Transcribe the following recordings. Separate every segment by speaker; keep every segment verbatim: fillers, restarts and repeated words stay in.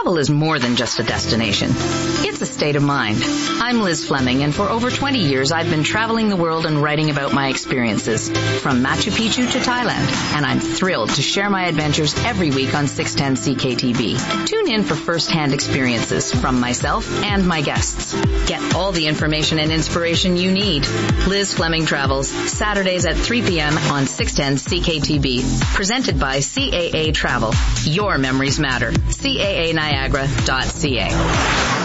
Speaker 1: Travel is more than just a destination. It's a state of mind. I'm Liz Fleming, and for over twenty years I've been traveling the world and writing about my experiences, from Machu Picchu to Thailand, and I'm thrilled to share my adventures every week on six ten C K T V. Tune in for first-hand experiences from myself and my guests. Get all the information and inspiration you need. Liz Fleming Travels, Saturdays at three p.m. on six ten C K T V. Presented by C A A Travel. Your memories matter. C A A Niagara dot C A.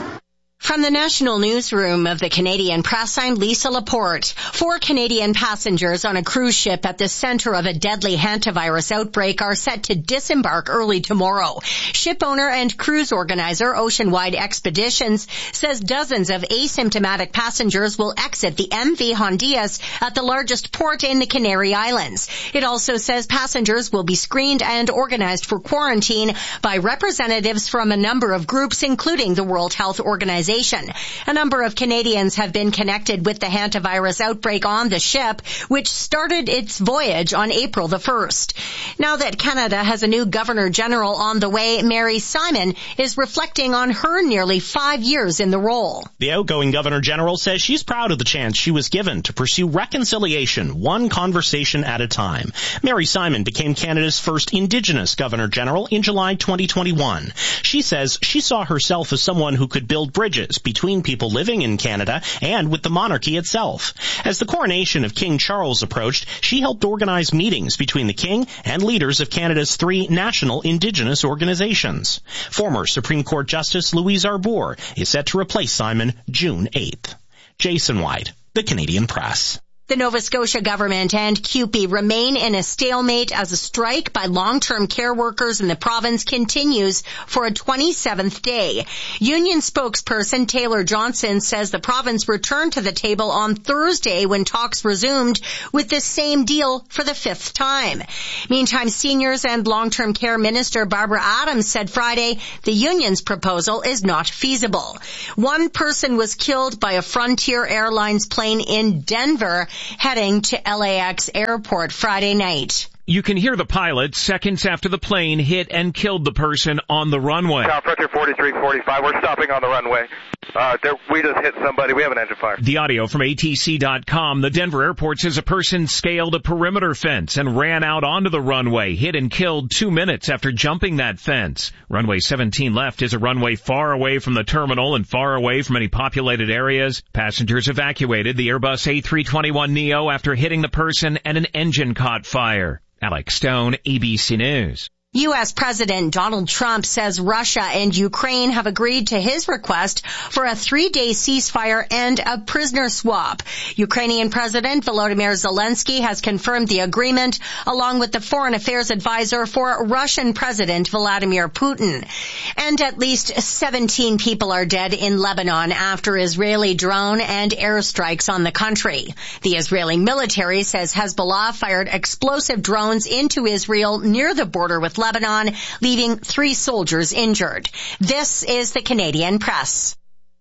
Speaker 2: From the National Newsroom of the Canadian Press, I'm Lisa Laporte. Four Canadian passengers on a cruise ship at the center of a deadly hantavirus outbreak are set to disembark early tomorrow. Ship owner and cruise organizer Oceanwide Expeditions says dozens of asymptomatic passengers will exit the M V Hondias at the largest port in the Canary Islands. It also says passengers will be screened and organized for quarantine by representatives from a number of groups, including the World Health Organization. A number of Canadians have been connected with the hantavirus outbreak on the ship, which started its voyage on April the first. Now that Canada has a new Governor General on the way, Mary Simon is reflecting on her nearly five years in the role.
Speaker 3: The outgoing Governor General says she's proud of the chance she was given to pursue reconciliation, one conversation at a time. Mary Simon became Canada's first Indigenous Governor General in July twenty twenty-one. She says she saw herself as someone who could build bridges between people living in Canada and with the monarchy itself. As the coronation of King Charles approached, she helped organize meetings between the King and leaders of Canada's three national Indigenous organizations. Former Supreme Court Justice Louise Arbour is set to replace Simon June eighth. Jason White, The Canadian Press.
Speaker 2: The Nova Scotia government and C U P E remain in a stalemate as a strike by long-term care workers in the province continues for a twenty-seventh day. Union spokesperson Taylor Johnson says the province returned to the table on Thursday when talks resumed with the same deal for the fifth time. Meantime, Seniors and Long-Term Care Minister Barbara Adams said Friday the union's proposal is not feasible. One person was killed by a Frontier Airlines plane in Denver heading to L A X Airport Friday night.
Speaker 4: You can hear the pilot seconds after the plane hit and killed the person on the runway.
Speaker 5: Tower Frontier forty-three forty-five, we're stopping on the runway. Uh, there, we just hit somebody. We have an engine fire.
Speaker 4: The audio from A T C dot com. The Denver airport says a person scaled a perimeter fence and ran out onto the runway, hit and killed two minutes after jumping that fence. Runway seventeen left is a runway far away from the terminal and far away from any populated areas. Passengers evacuated the Airbus A three twenty-one neo after hitting the person and an engine caught fire. Alex Stone, A B C News.
Speaker 2: U S President Donald Trump says Russia and Ukraine have agreed to his request for a three-day ceasefire and a prisoner swap. Ukrainian President Volodymyr Zelensky has confirmed the agreement, along with the foreign affairs advisor for Russian President Vladimir Putin. And at least seventeen people are dead in Lebanon after Israeli drone and airstrikes on the country. The Israeli military says Hezbollah fired explosive drones into Israel near the border with Lebanon, leaving three soldiers injured. This is the Canadian Press.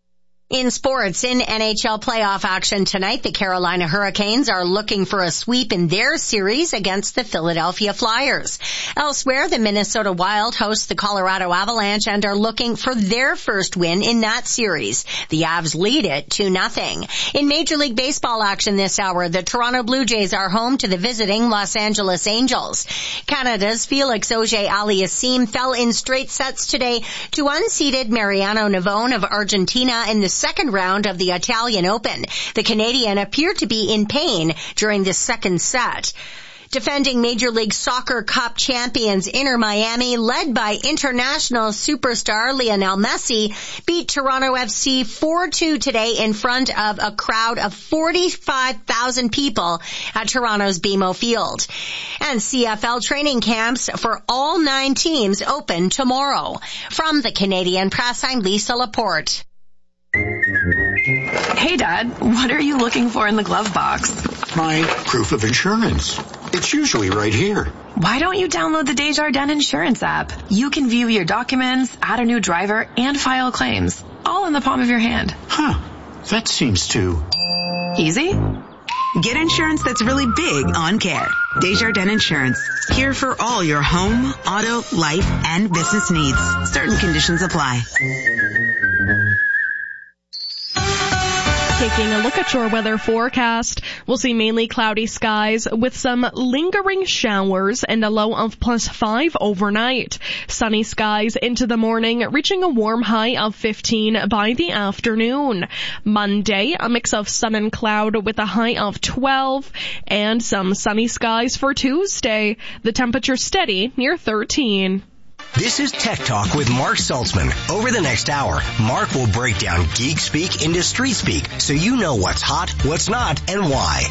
Speaker 2: In sports, in N H L playoff action tonight, the Carolina Hurricanes are looking for a sweep in their series against the Philadelphia Flyers. Elsewhere, the Minnesota Wild host the Colorado Avalanche and are looking for their first win in that series. The Avs lead it two nothing. In Major League Baseball action this hour, the Toronto Blue Jays are home to the visiting Los Angeles Angels. Canada's Felix Auger-Aliassime fell in straight sets today to unseeded Mariano Navone of Argentina in the second round of the Italian Open. The Canadian appeared to be in pain during the second set. Defending Major League Soccer Cup champions Inter Miami, led by international superstar Lionel Messi, beat Toronto F C four two today in front of a crowd of forty-five thousand people at Toronto's B M O Field. And C F L training camps for all nine teams open tomorrow. From the Canadian Press, I'm Lisa Laporte.
Speaker 6: Hey, Dad, what are you looking for in the glove box?
Speaker 7: My proof of insurance. It's usually right here.
Speaker 6: Why don't you download the Desjardins Insurance app? You can view your documents, add a new driver, and file claims, all in the palm of your hand.
Speaker 7: Huh, that seems too...
Speaker 6: easy?
Speaker 8: Get insurance that's really big on care. Desjardins Insurance. Here for all your home, auto, life, and business needs. Certain conditions apply.
Speaker 9: Taking a look at your weather forecast, we'll see mainly cloudy skies with some lingering showers and a low of plus five overnight. Sunny skies into the morning, reaching a warm high of fifteen by the afternoon. Monday, a mix of sun and cloud with a high of twelve, and some sunny skies for Tuesday. The temperature steady near thirteen.
Speaker 10: This is Tech Talk with Mark Saltzman. Over the next hour, Mark will break down geek speak into street speak so you know what's hot, what's not, and why.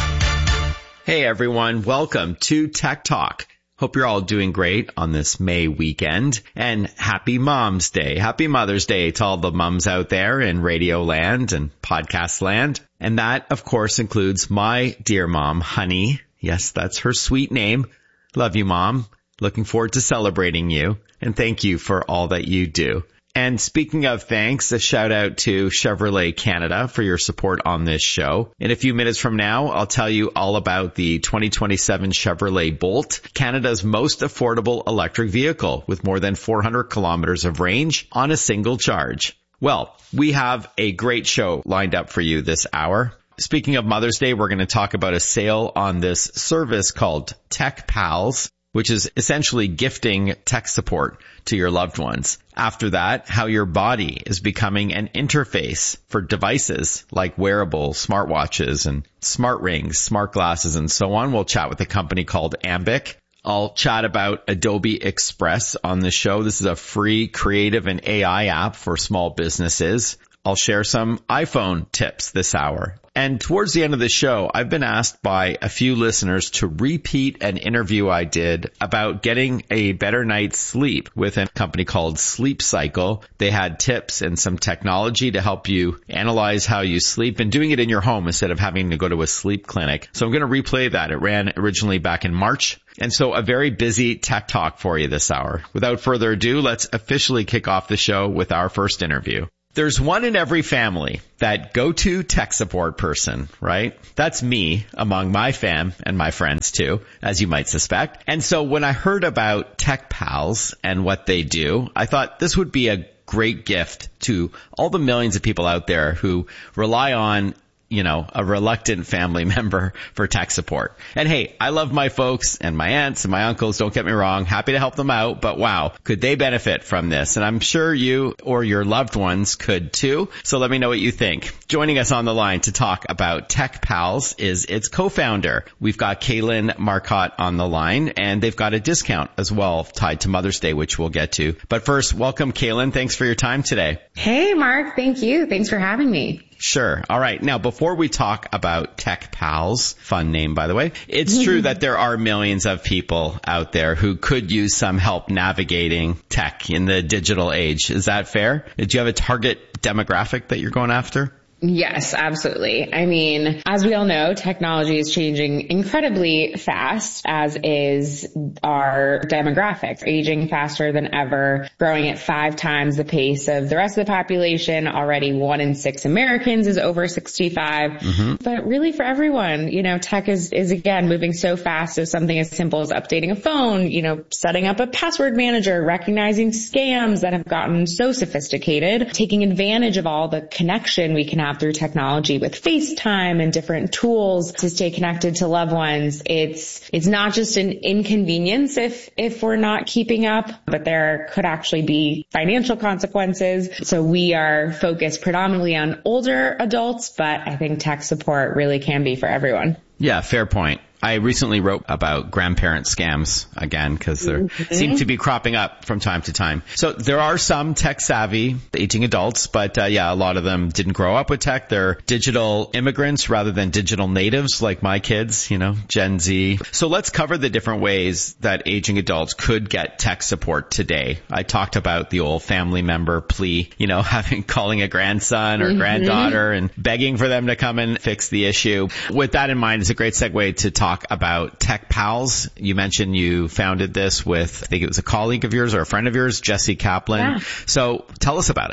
Speaker 11: Hey everyone, welcome to Tech Talk. Hope you're all doing great on this May weekend, and happy Mom's Day. Happy Mother's Day to all the moms out there in radio land and podcast land. And that, of course, includes my dear mom, Honey. Yes, that's her sweet name. Love you, Mom. Looking forward to celebrating you, and thank you for all that you do. And speaking of thanks, a shout out to Chevrolet Canada for your support on this show. In a few minutes from now, I'll tell you all about the twenty twenty-seven Chevrolet Bolt, Canada's most affordable electric vehicle with more than four hundred kilometers of range on a single charge. Well, we have a great show lined up for you this hour. Speaking of Mother's Day, we're going to talk about a sale on this service called Tech Pals, which is essentially gifting tech support to your loved ones. After that, how your body is becoming an interface for devices like wearables, smartwatches, and smart rings, smart glasses, and so on. We'll chat with a company called Ambic. I'll chat about Adobe Express on the show. This is a free creative and A I app for small businesses. I'll share some iPhone tips this hour. And towards the end of the show, I've been asked by a few listeners to repeat an interview I did about getting a better night's sleep with a company called Sleep Cycle. They had tips and some technology to help you analyze how you sleep and doing it in your home instead of having to go to a sleep clinic. So I'm going to replay that. It ran originally back in March. And so a very busy tech talk for you this hour. Without further ado, let's officially kick off the show with our first interview. There's one in every family, that go-to tech support person, right? That's me among my fam and my friends too, as you might suspect. And so when I heard about Tech Pals and what they do, I thought this would be a great gift to all the millions of people out there who rely on, you know, a reluctant family member for tech support. And hey, I love my folks and my aunts and my uncles, don't get me wrong, happy to help them out, but wow, could they benefit from this? And I'm sure you or your loved ones could too. So let me know what you think. Joining us on the line to talk about Tech Pals is its co-founder. We've got Kaylin Marcotte on the line, and they've got a discount as well tied to Mother's Day, which we'll get to. But first, welcome Kaylin. Thanks for your time today.
Speaker 12: Hey, Mark. Thank you. Thanks for having me.
Speaker 11: Sure. All right. Now, before we talk about Tech Pals, fun name, by the way, it's true that there are millions of people out there who could use some help navigating tech in the digital age. Is that fair? Do you have a target demographic that you're going after?
Speaker 12: Yes, absolutely. I mean, as we all know, technology is changing incredibly fast, as is our demographics, aging faster than ever, growing at five times the pace of the rest of the population. Already one in six Americans is over sixty-five. Mm-hmm. But really for everyone, you know, tech is, is again moving so fast. So something as simple as updating a phone, you know, setting up a password manager, recognizing scams that have gotten so sophisticated, taking advantage of all the connection we can have through technology with FaceTime and different tools to stay connected to loved ones. It's, it's not just an inconvenience if, if we're not keeping up, but there could actually be financial consequences. So we are focused predominantly on older adults, but I think tech support really can be for everyone.
Speaker 11: Yeah, fair point. I recently wrote about grandparent scams again because they mm-hmm. seem to be cropping up from time to time. So there are some tech savvy aging adults, but uh, yeah, a lot of them didn't grow up with tech. They're digital immigrants rather than digital natives like my kids, you know, Gen Z. So let's cover the different ways that aging adults could get tech support today. I talked about the old family member plea, you know, having calling a grandson or mm-hmm. granddaughter and begging for them to come and fix the issue. With that in mind, it's a great segue to talk about Tech Pals. You mentioned you founded this with, I think it was a colleague of yours or a friend of yours, Jesse Kaplan. Yeah. So tell us about it.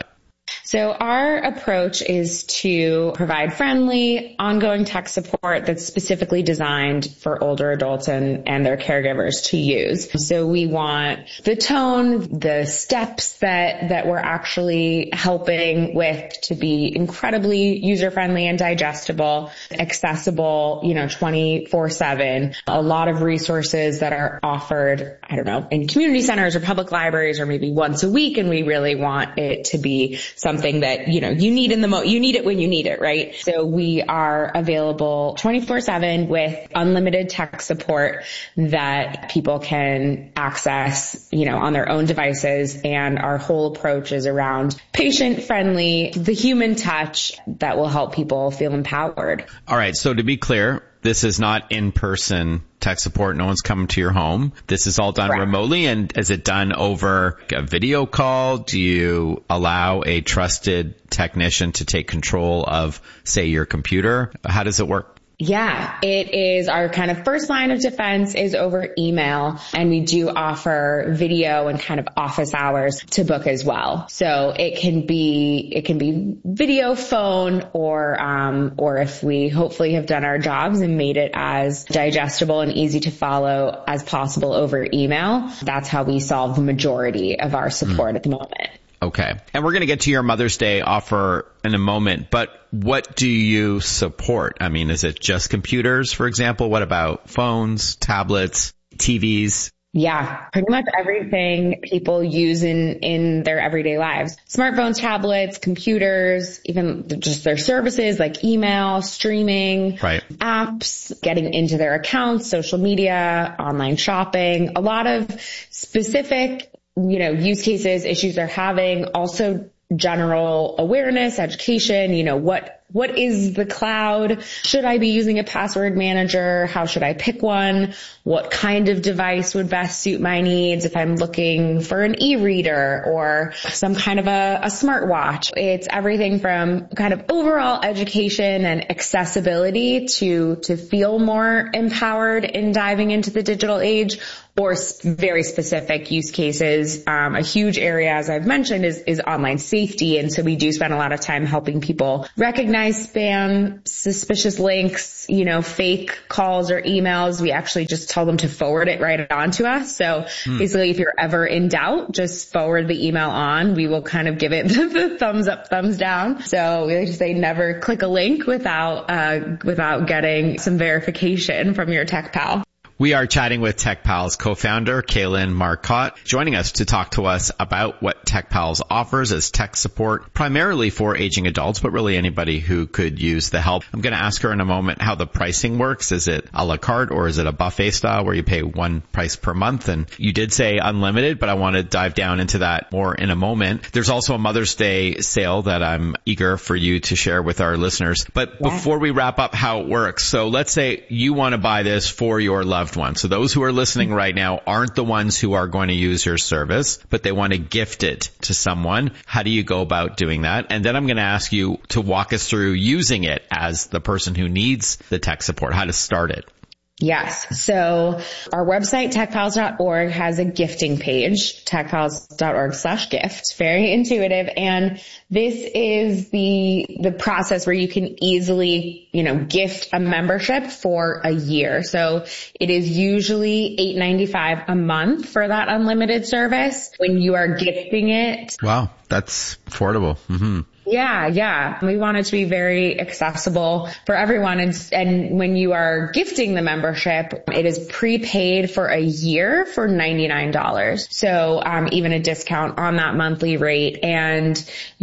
Speaker 12: So our approach is to provide friendly, ongoing tech support that's specifically designed for older adults and, and their caregivers to use. So we want the tone, the steps that, that we're actually helping with to be incredibly user-friendly and digestible, accessible, you know, twenty-four seven. A lot of resources that are offered, I don't know, in community centers or public libraries or maybe once a week, and we really want it to be something that, you know, you need in the mo, you need it when you need it, right? So we are available twenty-four seven with unlimited tech support that people can access, you know, on their own devices. And our whole approach is around patient friendly, the human touch that will help people feel empowered.
Speaker 11: All right. So to be clear, this is not in-person tech support. No one's coming to your home. This is all done Correct. remotely. And is it done over a video call? Do you allow a trusted technician to take control of, say, your computer? How does it work?
Speaker 12: Yeah, it is our kind of first line of defense is over email, and we do offer video and kind of office hours to book as well. So it can be, it can be video, phone, or, um, or if we hopefully have done our jobs and made it as digestible and easy to follow as possible over email. That's how we solve the majority of our support mm. at the moment.
Speaker 11: Okay. And we're going to get to your Mother's Day offer in a moment, but what do you support? I mean, is it just computers, for example? What about phones, tablets, T Vs?
Speaker 12: Yeah, pretty much everything people use in, in their everyday lives. Smartphones, tablets, computers, even just their services like email, streaming,
Speaker 11: right.
Speaker 12: apps, getting into their accounts, social media, online shopping, a lot of specific you know, use cases, issues they're having, also general awareness, education, you know, what, what is the cloud? Should I be using a password manager? How should I pick one? What kind of device would best suit my needs if I'm looking for an e-reader or some kind of a, a smartwatch? It's everything from kind of overall education and accessibility to, to feel more empowered in diving into the digital age, or very specific use cases. Um, a huge area, as I've mentioned, is, is online safety. And so we do spend a lot of time helping people recognize spam, suspicious links, you know, fake calls or emails. We actually just tell them to forward it right on to us. So hmm. basically, if you're ever in doubt, just forward the email on. We will kind of give it the thumbs up, thumbs down. So we like to say never click a link without, uh, without getting some verification from your tech pal.
Speaker 11: We are chatting with TechPals co-founder Kaylin Marcotte, joining us to talk to us about what TechPals offers as tech support, primarily for aging adults, but really anybody who could use the help. I'm going to ask her in a moment how the pricing works. Is it a la carte or is it a buffet style where you pay one price per month? And you did say unlimited, but I want to dive down into that more in a moment. There's also a Mother's Day sale that I'm eager for you to share with our listeners. But yeah. before we wrap up how it works, so let's say you want to buy this for your loved one. So those who are listening right now aren't the ones who are going to use your service, but they want to gift it to someone. How do you go about doing that? And then I'm going to ask you to walk us through using it as the person who needs the tech support, how to start it.
Speaker 12: Yes. So our website, tech pals dot org, has a gifting page, tech pals dot org slash gift. Very intuitive. And this is the, the process where you can easily, you know, gift a membership for a year. So it is usually eight ninety-five a month for that unlimited service when you are gifting it.
Speaker 11: Wow. That's affordable. Mm-hmm.
Speaker 12: Yeah, yeah. We want it to be very accessible for everyone. And, and when you are gifting the membership, it is prepaid for a year for ninety-nine dollars. So um, even a discount on that monthly rate. And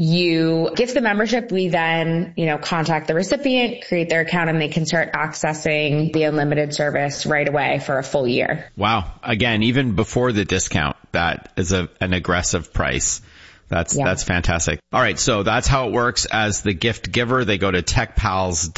Speaker 12: you gift the membership. We then, you know, contact the recipient, create their account, and they can start accessing the unlimited service right away for a full year.
Speaker 11: Wow. Again, even before the discount, that is a, an aggressive price. That's, yeah. that's fantastic. All right. So that's how it works as the gift giver. They go to tech pals dot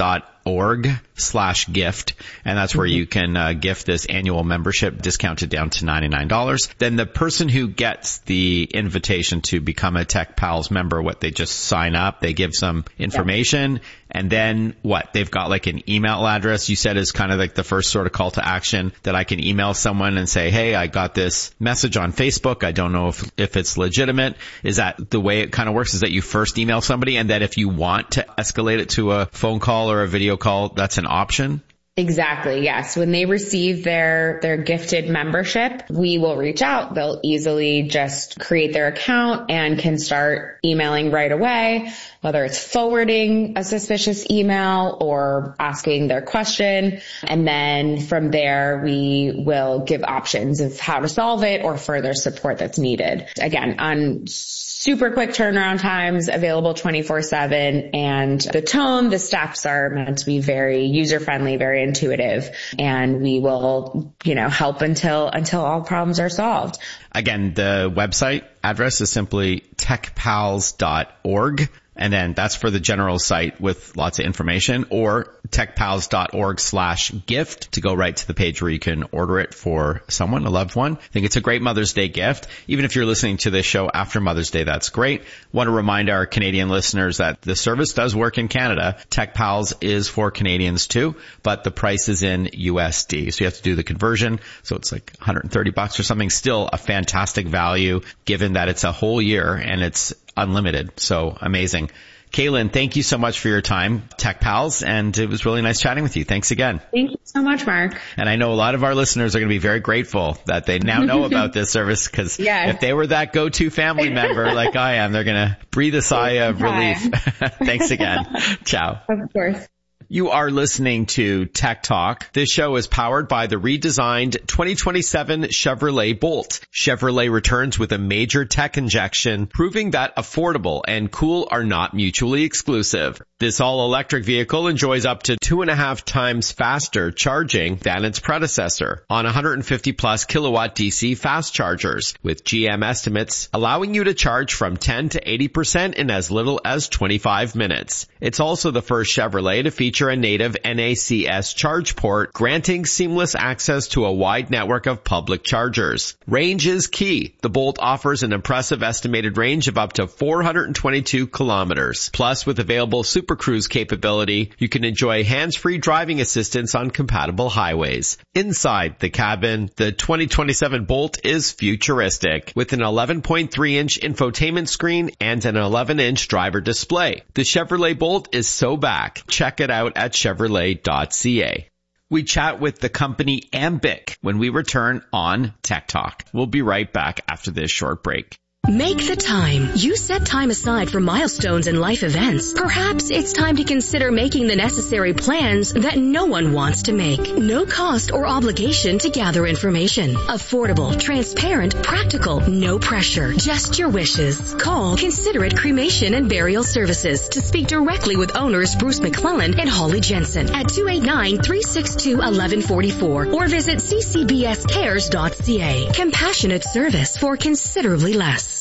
Speaker 11: org slash gift. And that's where mm-hmm. you can uh, gift this annual membership discounted down to ninety-nine dollars. Then the person who gets the invitation to become a Tech Pals member, what they just sign up, they give some information. Yep. And then what? They've got like an email address you said is kind of like the first sort of call to action that I can email someone and say, hey, I got this message on Facebook. I don't know if, if it's legitimate. Is that the way it kind of works? Is that you first email somebody and then if you want to escalate it to a phone call or a video call, that's an option?
Speaker 12: Exactly. Yes. When they receive their, their gifted membership, we will reach out. They'll easily just create their account and can start emailing right away, whether it's forwarding a suspicious email or asking their question. And then from there, we will give options of how to solve it or further support that's needed. Again, on super quick turnaround times, available twenty-four seven, and the tone, the steps are meant to be very user-friendly, very intuitive, and we will, you know, help until, until all problems are solved.
Speaker 11: Again, the website address is simply tech pals dot org. And then that's for the general site with lots of information, or tech pals dot org slash gift to go right to the page where you can order it for someone, a loved one. I think it's a great Mother's Day gift. Even if you're listening to this show after Mother's Day, that's great. Want to remind our Canadian listeners that the service does work in Canada. TechPals is for Canadians too, but the price is in U S D. So you have to do the conversion. So it's like one hundred thirty bucks or something. Still a fantastic value given that it's a whole year and it's unlimited. So amazing. Kaylin, thank you so much for your time, Tech Pals, and it was really nice chatting with you. Thanks again.
Speaker 12: Thank you so much, Mark.
Speaker 11: And I know a lot of our listeners are going to be very grateful that they now know about this service, because yes. if they were that go-to family member like I am, they're going to breathe a sigh of relief. Thanks again. Ciao.
Speaker 12: Of course.
Speaker 11: You are listening to Tech Talk. This show is powered by the redesigned twenty twenty-seven Chevrolet Bolt. Chevrolet returns with a major tech injection, proving that affordable and cool are not mutually exclusive. This all-electric vehicle enjoys up to two and a half times faster charging than its predecessor on one hundred fifty plus kilowatt D C fast chargers, with G M estimates allowing you to charge from ten to eighty percent in as little as twenty-five minutes. It's also the first Chevrolet to feature a native N A C S charge port, granting seamless access to a wide network of public chargers. Range is key. The Bolt offers an impressive estimated range of up to four hundred twenty-two kilometers. Plus, with available Super Cruise capability, you can enjoy hands-free driving assistance on compatible highways. Inside the cabin, the twenty twenty-seven Bolt is futuristic, with an eleven point three inch infotainment screen and an eleven inch driver display. The Chevrolet Bolt is so back. Check it out at chevrolet dot c a. We chat with the company Ambic when we return on Tech Talk. We'll be right back after this short break.
Speaker 13: Make the time. You set time aside for milestones and life events. Perhaps it's time to consider making the necessary plans that no one wants to make. No cost or obligation to gather information. Affordable, transparent, practical, no pressure. Just your wishes. Call Considerate Cremation and Burial Services to speak directly with owners Bruce McClellan and Holly Jensen at two eight nine, three six two, one one four four or visit c c b s cares dot c a. Compassionate service for considerably less.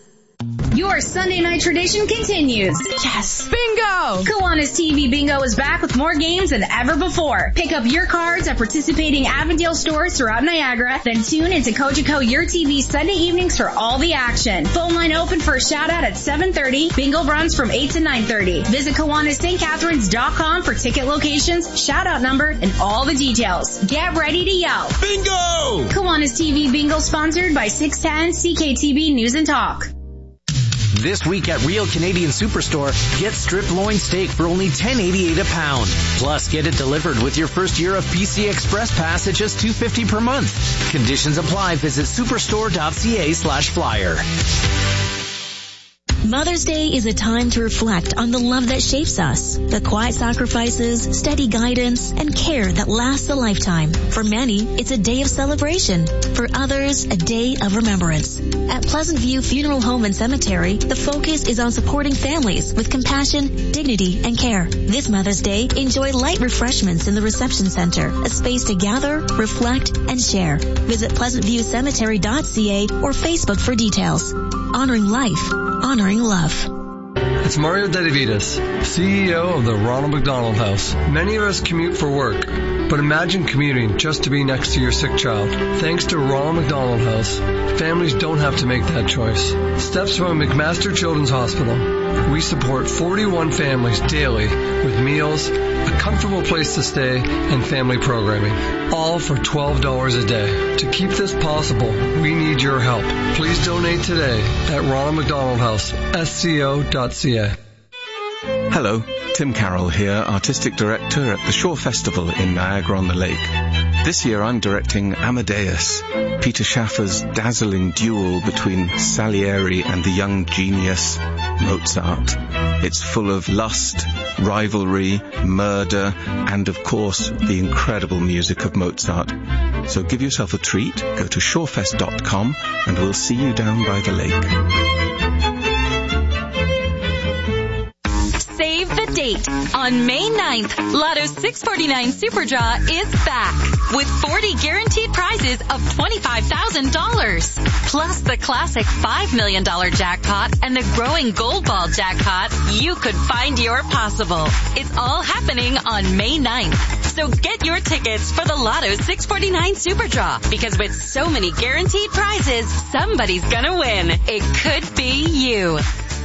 Speaker 14: Your Sunday night tradition continues.
Speaker 9: Yes! Bingo!
Speaker 14: Kiwanis T V Bingo is back with more games than ever before. Pick up your cards at participating Avondale stores throughout Niagara, then tune into Cogeco Your T V Sunday evenings for all the action. Phone line open for a shout out at seven thirty. Bingo runs from eight to nine thirty. Visit Kiwanis St Catharines dot com for ticket locations, shout out number, and all the details. Get ready to yell.
Speaker 15: Bingo!
Speaker 14: Kiwanis T V Bingo sponsored by six ten C K T B News and Talk.
Speaker 16: This week at Real Canadian Superstore, get strip loin steak for only ten eighty-eight a pound. Plus, get it delivered with your first year of P C Express Pass at just two fifty per month. Conditions apply. Visit superstore dot c a slash flyer.
Speaker 17: Mother's Day is a time to reflect on the love that shapes us, the quiet sacrifices, steady guidance, and care that lasts a lifetime. For many, it's a day of celebration. For others, a day of remembrance. At Pleasant View Funeral Home and Cemetery, the focus is on supporting families with compassion, dignity, and care. This Mother's Day, enjoy light refreshments in the reception center, a space to gather, reflect, and share. Visit pleasant view cemetery dot c a or Facebook for details. Honoring life. Honoring love.
Speaker 15: It's Mario Dedivitas, C E O of the Ronald McDonald House. Many of us commute for work, but imagine commuting just to be next to your sick child. Thanks to Ronald McDonald House, families don't have to make that choice. Steps from McMaster Children's Hospital. We support forty-one families daily with meals, a comfortable place to stay, and family programming, all for twelve dollars a day. To keep this possible, we need your help. Please donate today at Ronald McDonald House, S C O dot C A.
Speaker 18: Hello, Tim Carroll here, Artistic Director at the Shore Festival in Niagara-on-the-Lake. This year I'm directing Amadeus, Peter Schaffer's dazzling duel between Salieri and the young genius Mozart. It's full of lust, rivalry, murder, and of course, the incredible music of Mozart. So give yourself a treat, go to shorefest dot com, and we'll see you down by the lake.
Speaker 19: Save the date. On May ninth, Lotto six forty-nine Super Draw is back with forty guaranteed prizes of twenty-five thousand dollars. Plus the classic five million dollars jackpot and the growing Gold Ball jackpot. You could find your possible. It's all happening on May ninth. So get your tickets for the Lotto six forty-nine Super Draw, because with so many guaranteed prizes, somebody's gonna win. It could be you.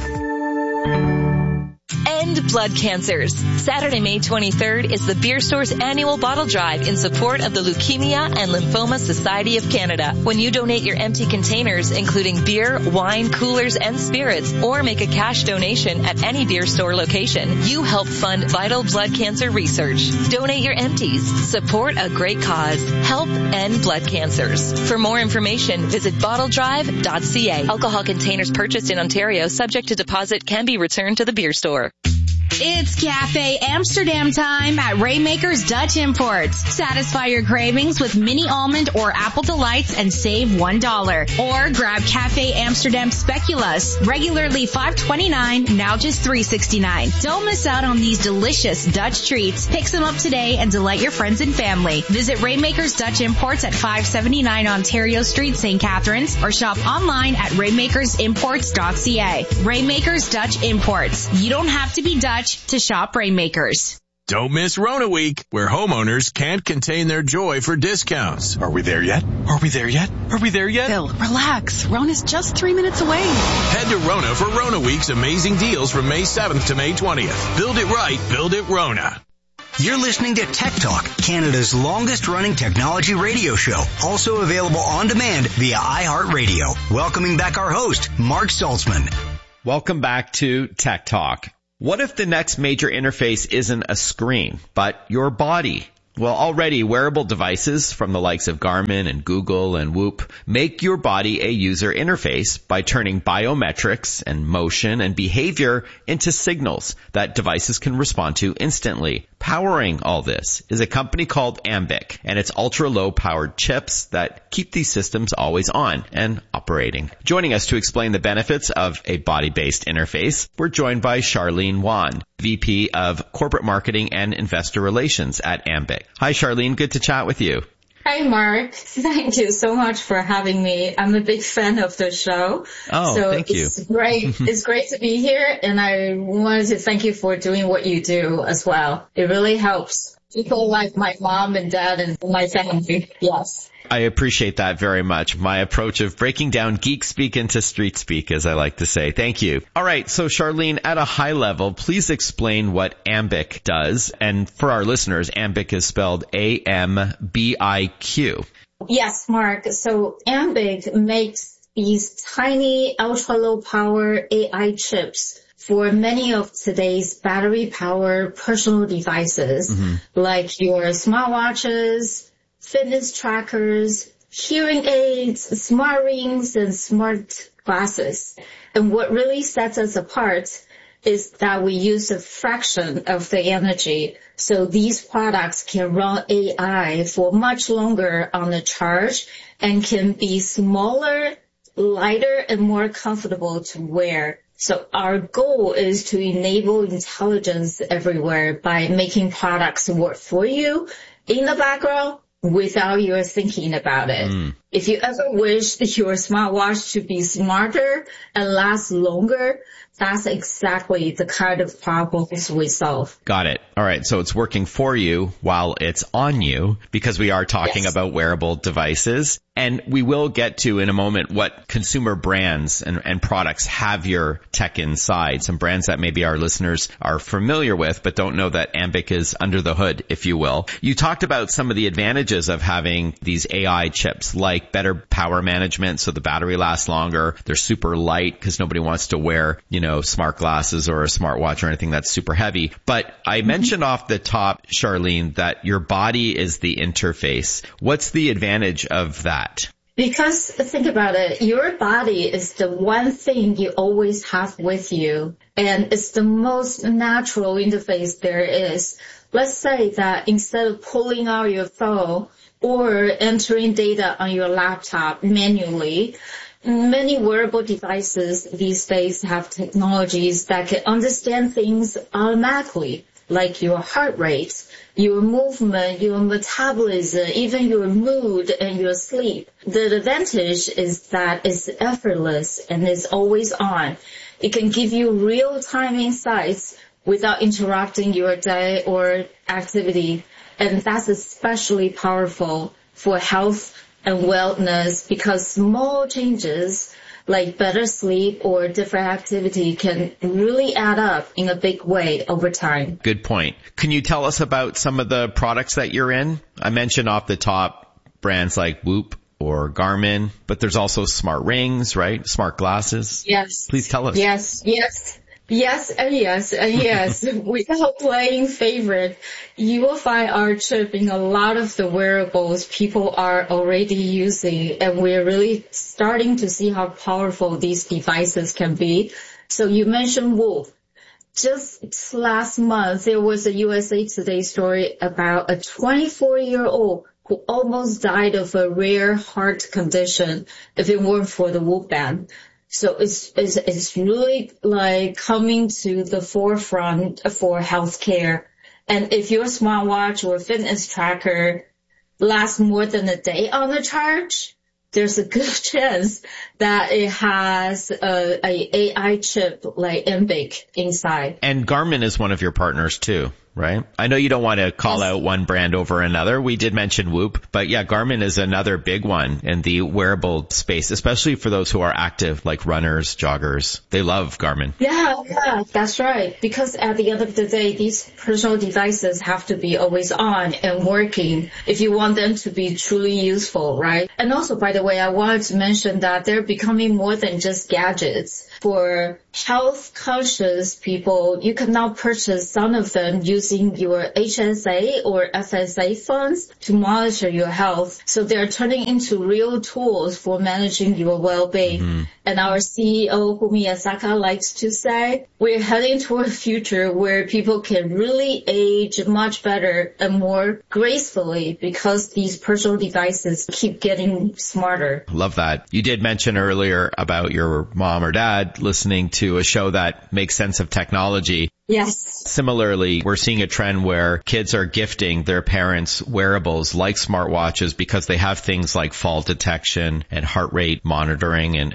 Speaker 19: End blood cancers. Saturday, May twenty-third is the Beer Store's annual bottle drive in support of the Leukemia and Lymphoma Society of Canada. When you donate your empty containers, including beer, wine, coolers, and spirits, or make a cash donation at any Beer Store location, you help fund vital blood cancer research. Donate your empties. Support a great cause. Help end blood cancers. For more information, visit bottle drive dot c a. Alcohol containers purchased in Ontario subject to deposit can be returned to the Beer Store.
Speaker 14: It's Cafe Amsterdam time at Rainmaker's Dutch Imports. Satisfy your cravings with mini almond or apple delights and save one dollar. Or grab Cafe Amsterdam Speculoos, regularly five twenty-nine, now just three sixty-nine. Don't miss out on these delicious Dutch treats. Pick some up today and delight your friends and family. Visit Rainmaker's Dutch Imports at five seventy-nine Ontario Street, Saint Catharines, or shop online at rainmakers imports dot c a. Rainmaker's Dutch Imports. You don't have to be Dutch to shop Rainmakers.
Speaker 20: Don't miss Rona Week, where homeowners can't contain their joy for discounts.
Speaker 21: Are we there yet? Are we there yet? Are we there yet?
Speaker 22: Bill, relax. Rona's just three minutes away.
Speaker 20: Head to Rona for Rona Week's amazing deals from May seventh to May twentieth. Build it right, build it Rona.
Speaker 10: You're listening to Tech Talk, Canada's longest-running technology radio show, also available on demand via iHeartRadio. Welcoming back our host, Mark Saltzman.
Speaker 11: Welcome back to Tech Talk. What if the next major interface isn't a screen, but your body? Well, already wearable devices from the likes of Garmin and Google and Whoop make your body a user interface by turning biometrics and motion and behavior into signals that devices can respond to instantly. Powering all this is a company called Ambiq and its ultra-low powered chips that keep these systems always on and operating. Joining us to explain the benefits of a body-based interface, we're joined by Charlene Wan, V P of Corporate Marketing and Investor Relations at Ambiq. Hi, Charlene. Good to chat with you.
Speaker 23: Hi, Mark. Thank you so much for having me. I'm a big fan of the show.
Speaker 11: Oh,
Speaker 23: so
Speaker 11: thank you.
Speaker 23: It's great. It's great to be here, and I wanted to thank you for doing what you do as well. It really helps people like my mom and dad and my family. Yes.
Speaker 11: I appreciate that very much. My approach of breaking down geek speak into street speak, as I like to say. Thank you. All right. So Charlene, at a high level, please explain what Ambiq does. And for our listeners, Ambiq is spelled A M B I Q.
Speaker 23: Yes, Mark. So Ambiq makes these tiny ultra low power A I chips for many of today's battery powered personal devices, mm-hmm. like your smartwatches, fitness trackers, hearing aids, smart rings, and smart glasses. And what really sets us apart is that we use a fraction of the energy. So these products can run A I for much longer on a charge and can be smaller, lighter, and more comfortable to wear. So our goal is to enable intelligence everywhere by making products work for you in the background without your thinking about it. Mm. If you ever wished your smartwatch to be smarter and last longer, that's exactly the kind of problems we solve.
Speaker 11: Got it. All right. So it's working for you while it's on you, because we are talking yes. about wearable devices. And we will get to in a moment what consumer brands and, and products have your tech inside. Some brands that maybe our listeners are familiar with, but don't know that Ambiq is under the hood, if you will. You talked about some of the advantages of having these A I chips, like better power management, so the battery lasts longer. They're super light because nobody wants to wear, you know, smart glasses or a smartwatch or anything that's super heavy. But I mm-hmm. mentioned off the top, Charlene, that your body is the interface. What's the advantage of that?
Speaker 23: Because think about it, your body is the one thing you always have with you, and it's the most natural interface there is. Let's say that instead of pulling out your phone or entering data on your laptop manually, many wearable devices these days have technologies that can understand things automatically, like your heart rate, your movement, your metabolism, even your mood and your sleep. The advantage is that it's effortless and it's always on. It can give you real-time insights without interrupting your day or activity. And that's especially powerful for health and wellness, because small changes like better sleep or different activity can really add up in a big way over time.
Speaker 11: Good point. Can you tell us about some of the products that you're in? I mentioned off the top brands like Whoop or Garmin, but there's also smart rings, right? Smart glasses.
Speaker 23: Yes.
Speaker 11: Please tell us.
Speaker 23: Yes, yes. Yes and yes and yes. Without playing favorite, you will find our chip in a lot of the wearables people are already using, and we're really starting to see how powerful these devices can be. So you mentioned Whoop. Just last month, there was a U S A Today story about a twenty-four-year-old who almost died of a rare heart condition if it weren't for the Whoop band. So it's, it's, it's really like coming to the forefront for healthcare. And if your smartwatch or fitness tracker lasts more than a day on the charge, there's a good chance that it has a, a AI chip like Ambiq inside.
Speaker 11: And Garmin is one of your partners too, right? I know you don't want to call yes. out one brand over another. We did mention Whoop, but yeah, Garmin is another big one in the wearable space, especially for those who are active, like runners, joggers. They love Garmin.
Speaker 23: Yeah, yeah, that's right. Because at the end of the day, these personal devices have to be always on and working if you want them to be truly useful, right? And also, by the way, I wanted to mention that they're becoming more than just gadgets. For health conscious people, you can now purchase some of them using your H S A or F S A funds to monitor your health. So they're turning into real tools for managing your well-being. Mm-hmm. And our C E O, Fumi Asaka, likes to say, we're heading to a future where people can really age much better and more gracefully because these personal devices keep getting smarter.
Speaker 11: Love that. You did mention earlier about your mom or dad listening to a show that makes sense of technology.
Speaker 23: Yes.
Speaker 11: Similarly, we're seeing a trend where kids are gifting their parents wearables like smartwatches because they have things like fall detection and heart rate monitoring and,